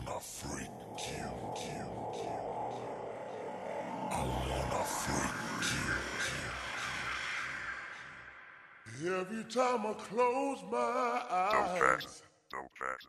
wanna freak you. I wanna freak you. Every time I close my eyes. Don't pass.